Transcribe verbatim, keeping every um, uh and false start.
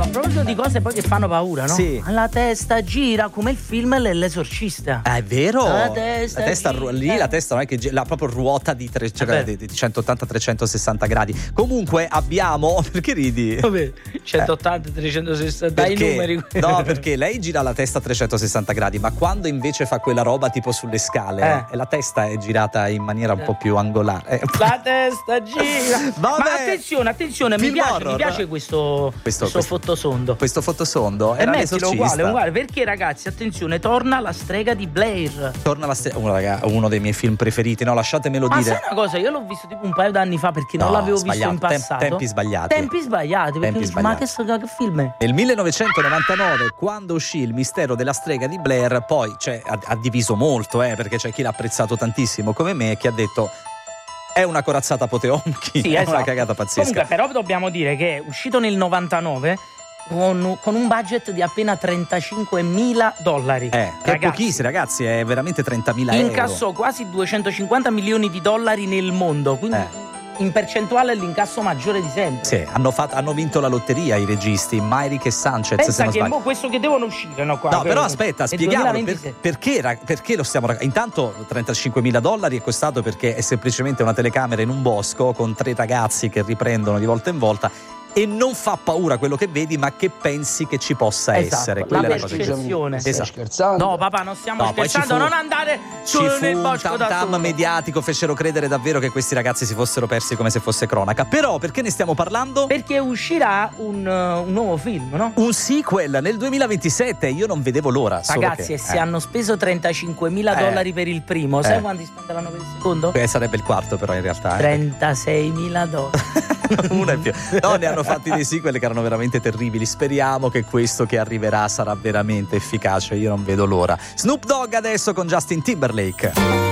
a proposito di cose poi che fanno paura, no? Sì. La testa gira come il film L'Esorcista. Ah, è vero? La testa, la testa gira. lì la testa non è che gi- la proprio ruota di, tre, cioè, di, di centottanta trecentosessanta gradi. Comunque abbiamo perché ridi? Vabbè, centottanta trecentosessanta dai Perché? numeri. No, perché lei gira la testa a trecentosessanta gradi, ma quando invece fa quella roba tipo sulle scale, Eh. e la testa è girata in maniera un po' più angolare. Eh. La testa gira. Vabbè. Ma attenzione, attenzione, mi Film piace, horror. mi piace questo, Questo- questo, questo- fottosondo. Questo fotosondo E era mettilo l'esorcista. uguale, uguale, perché ragazzi, attenzione, torna la strega di Blair. Torna la ste- oh, raga, uno dei miei film preferiti, no, lasciatemelo Ma dire. sai una cosa, io l'ho visto tipo un paio d'anni fa perché non No, l'avevo sbagliato. visto in Tem- passato. tempi sbagliati. Tempi sbagliati, perché Tempi dici, ma sbagliati. che, so- che film è? Nel millenovecentonovantanove, quando uscì Il mistero della strega di Blair, poi cioè, ha, ha diviso molto, eh, perché c'è chi l'ha apprezzato tantissimo come me e chi ha detto è una corazzata Poteomchi, Sì, è esatto. una cagata pazzesca. Comunque, però dobbiamo dire che è uscito nel novantanove con, con un budget di appena trentacinquemila dollari. Eh, che è Ragazzi, pochissimo, ragazzi, è veramente trentamila euro. incassò quasi duecentocinquanta milioni di dollari nel mondo, quindi Eh. in percentuale è l'incasso maggiore di sempre. Sì, hanno, fatto, hanno vinto la lotteria i registi, Myrick e Sanchez, se Pensa non che sbaglio. mo questo che devono uscire, no? Qua, No, per- però aspetta, nel spieghiamolo per- duemilaventisei. perché, ra- perché lo stiamo raccontando. Intanto trentacinquemila dollari è costato perché è semplicemente una telecamera in un bosco con tre ragazzi che riprendono di volta in volta e non fa paura quello che vedi, ma che pensi che ci possa Esatto, essere. la Quella è la cosa che- percezione. Esatto. scherzando? No, papà, non stiamo No, poi ci scherzando, fu- non andare Ci solo fu nel un bosco da tam tam solo. mediatico, fecero credere davvero che questi ragazzi si fossero persi come se fosse cronaca. Però perché ne stiamo parlando? Perché uscirà un, uh, un nuovo film, no? Un sequel nel duemilaventisette, io non vedevo l'ora. solo Ragazzi, che, e se eh, hanno speso trentacinquemila Eh. dollari per il primo, sai Eh. quanti spenderanno per il secondo? eh, sarebbe il quarto però in realtà. eh. trentaseimila dollari. Uno in più. No, ne hanno fatti dei sequel che erano veramente terribili. Speriamo che questo che arriverà sarà veramente efficace. Io non vedo l'ora. Snoop Dogg adesso con Justin Timberlake.